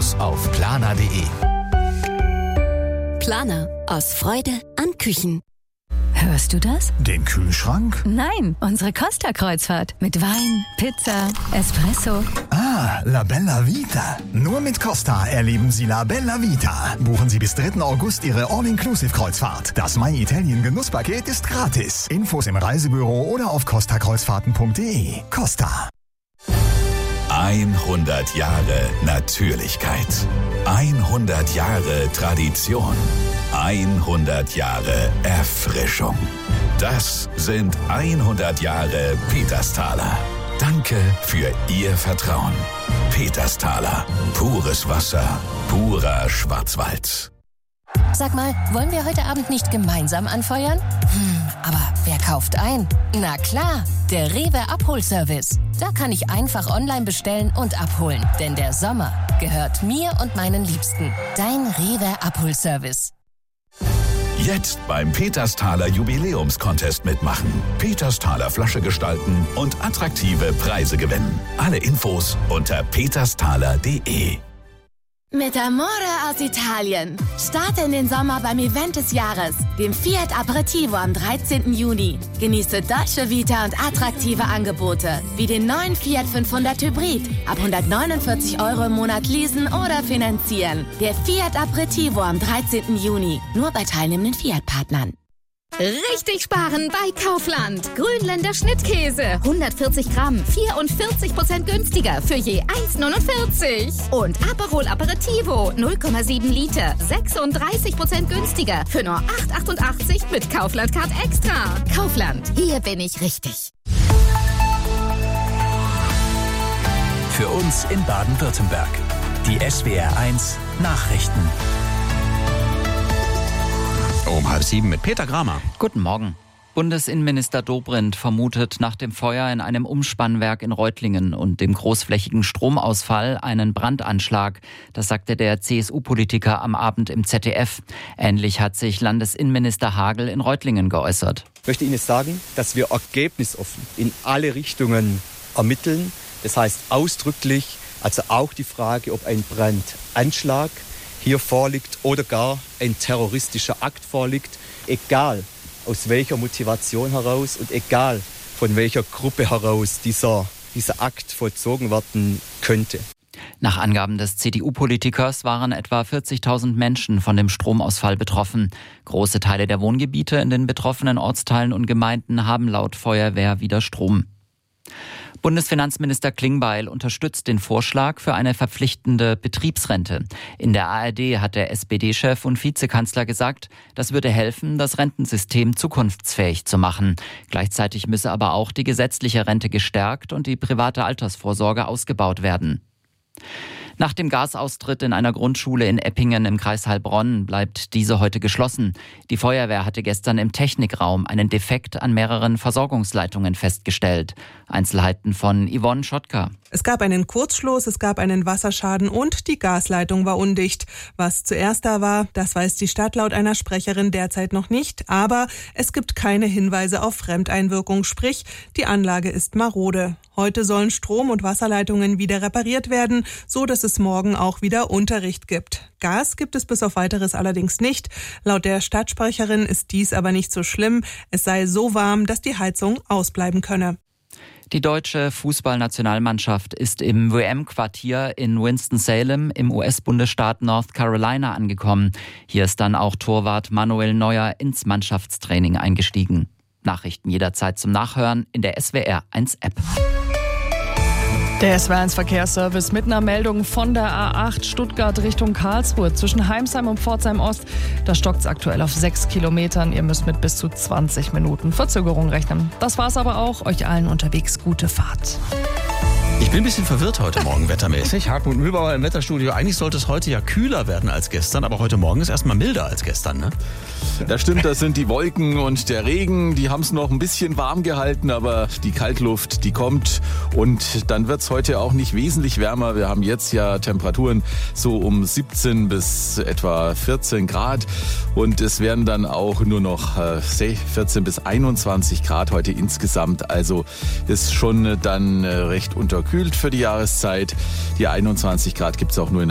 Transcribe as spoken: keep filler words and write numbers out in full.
Infos auf planer punkt de. Planer. Aus Freude an Küchen. Hörst du das? Den Kühlschrank? Nein, unsere Costa-Kreuzfahrt. Mit Wein, Pizza, Espresso. Ah, La Bella Vita. Nur mit Costa erleben Sie La Bella Vita. Buchen Sie bis dritten August Ihre All-Inclusive-Kreuzfahrt. Das My Italien Genusspaket ist gratis. Infos im Reisebüro oder auf costa kreuzfahrten punkt de. Costa. hundert Jahre Natürlichkeit. hundert Jahre Tradition. hundert Jahre Erfrischung. Das sind hundert Jahre Petersthaler. Danke für Ihr Vertrauen. Petersthaler. Pures Wasser. Purer Schwarzwald. Sag mal, wollen wir heute Abend nicht gemeinsam anfeuern? Hm, aber wer kauft ein? Na klar, der Rewe Abholservice. Da kann ich einfach online bestellen und abholen. Denn der Sommer gehört mir und meinen Liebsten. Dein Rewe Abholservice. Jetzt beim Petersthaler Jubiläumscontest mitmachen. Petersthaler Flasche gestalten und attraktive Preise gewinnen. Alle Infos unter petersthaler punkt de. Mit Amore aus Italien. Starte in den Sommer beim Event des Jahres, dem Fiat Aperitivo am dreizehnten Juni. Genieße Dolce Vita und attraktive Angebote, wie den neuen Fiat fünfhundert Hybrid. Ab hundertneunundvierzig Euro im Monat leasen oder finanzieren. Der Fiat Aperitivo am dreizehnten Juni. Nur bei teilnehmenden Fiat-Partnern. Richtig sparen bei Kaufland. Grünländer Schnittkäse. hundertvierzig Gramm. vierundvierzig Prozent günstiger für je eins neunundvierzig. Und Aperol Aperitivo. null Komma sieben Liter. sechsunddreißig Prozent günstiger für nur acht achtundachtzig mit Kaufland Card Extra. Kaufland. Hier bin ich richtig. Für uns in Baden-Württemberg. Die S W R eins Nachrichten. Um halb sieben mit Peter Gramer. Guten Morgen. Bundesinnenminister Dobrindt vermutet nach dem Feuer in einem Umspannwerk in Reutlingen und dem großflächigen Stromausfall einen Brandanschlag. Das sagte der C S U-Politiker am Abend im Z D F. Ähnlich hat sich Landesinnenminister Hagel in Reutlingen geäußert. Ich möchte Ihnen sagen, dass wir ergebnisoffen in alle Richtungen ermitteln. Das heißt ausdrücklich, also auch die Frage, ob ein Brandanschlag hier vorliegt oder gar ein terroristischer Akt vorliegt, egal aus welcher Motivation heraus und egal von welcher Gruppe heraus dieser, dieser Akt vollzogen werden könnte. Nach Angaben des C D U-Politikers waren etwa vierzigtausend Menschen von dem Stromausfall betroffen. Große Teile der Wohngebiete in den betroffenen Ortsteilen und Gemeinden haben laut Feuerwehr wieder Strom. Bundesfinanzminister Klingbeil unterstützt den Vorschlag für eine verpflichtende Betriebsrente. In der A R D hat der S P D-Chef und Vizekanzler gesagt, das würde helfen, das Rentensystem zukunftsfähig zu machen. Gleichzeitig müsse aber auch die gesetzliche Rente gestärkt und die private Altersvorsorge ausgebaut werden. Nach dem Gasaustritt in einer Grundschule in Eppingen im Kreis Heilbronn bleibt diese heute geschlossen. Die Feuerwehr hatte gestern im Technikraum einen Defekt an mehreren Versorgungsleitungen festgestellt. Einzelheiten von Yvonne Schottker. Es gab einen Kurzschluss, es gab einen Wasserschaden und die Gasleitung war undicht. Was zuerst da war, das weiß die Stadt laut einer Sprecherin derzeit noch nicht. Aber es gibt keine Hinweise auf Fremdeinwirkung, sprich, die Anlage ist marode. Heute sollen Strom- und Wasserleitungen wieder repariert werden, so dass es morgen auch wieder Unterricht gibt. Gas gibt es bis auf Weiteres allerdings nicht. Laut der Stadtsprecherin ist dies aber nicht so schlimm. Es sei so warm, dass die Heizung ausbleiben könne. Die deutsche Fußballnationalmannschaft ist im W M-Quartier in Winston-Salem im U S-Bundesstaat North Carolina angekommen. Hier ist dann auch Torwart Manuel Neuer ins Mannschaftstraining eingestiegen. Nachrichten jederzeit zum Nachhören in der S W R eins App. Der S W R eins Verkehrsservice mit einer Meldung von der A acht Stuttgart Richtung Karlsruhe zwischen Heimsheim und Pforzheim Ost. Da stockt es aktuell auf sechs Kilometern. Ihr müsst mit bis zu zwanzig Minuten Verzögerung rechnen. Das war's aber auch. Euch allen unterwegs gute Fahrt. Ich bin ein bisschen verwirrt heute Morgen wettermäßig. Hartmut Mühlbauer im Wetterstudio. Eigentlich sollte es heute ja kühler werden als gestern, aber heute Morgen ist erstmal milder als gestern, ne? Das stimmt, das sind die Wolken und der Regen. Die haben es noch ein bisschen warm gehalten, aber die Kaltluft, die kommt. Und dann wird es heute auch nicht wesentlich wärmer. Wir haben jetzt ja Temperaturen so um siebzehn bis etwa vierzehn Grad. Und es werden dann auch nur noch vierzehn bis einundzwanzig Grad heute insgesamt. Also ist schon dann recht unterkühlt für die Jahreszeit. Die einundzwanzig Grad gibt es auch nur in der